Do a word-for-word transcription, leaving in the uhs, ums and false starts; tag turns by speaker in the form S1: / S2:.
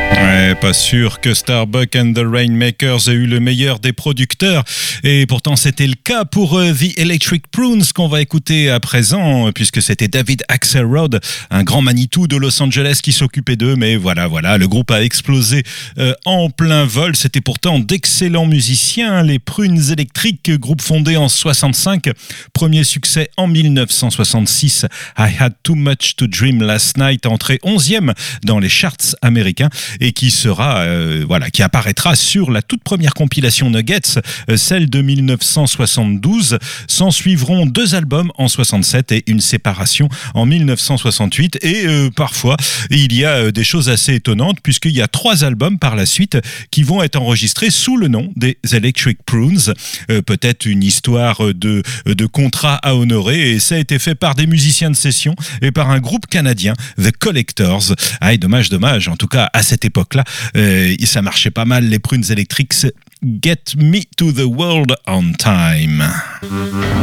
S1: Ouais, pas sûr que Starbuck and the Rainmakers aient eu le meilleur des producteurs. Et pourtant, c'était le cas pour euh, The Electric Prunes qu'on va écouter à présent, puisque c'était David Axelrod, un grand Manitou de Los Angeles qui s'occupait d'eux. Mais voilà, voilà, le groupe a explosé euh, en plein vol. C'était pourtant d'excellents musiciens. Les Prunes Electric, groupe fondé en soixante-cinq. Premier succès en dix-neuf cent soixante-six. I Had Too Much to Dream Last Night, entré onzième dans les charts américains. Et qui sera, euh, voilà, qui apparaîtra sur la toute première compilation Nuggets, euh, celle de dix-neuf cent soixante-douze. S'en suivront deux albums en soixante-sept et une séparation en dix-neuf cent soixante-huit. Et euh, parfois, il y a euh, des choses assez étonnantes puisqu'il y a trois albums par la suite qui vont être enregistrés sous le nom des Electric Prunes. Euh, peut-être une histoire de, de contrat à honorer, et ça a été fait par des musiciens de session et par un groupe canadien, The Collectors. Ah, et dommage, dommage, en tout cas à cette époque-là, euh, ça marchait pas mal, les Prunes Electric. Get Me to the World on Time.